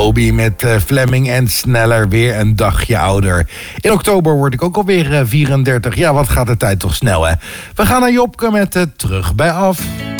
Moby met Fleming en Sneller, weer een dagje ouder. In oktober word ik ook alweer 34. Ja, wat gaat de tijd toch snel, hè? We gaan naar Jopke met Terug bij Af.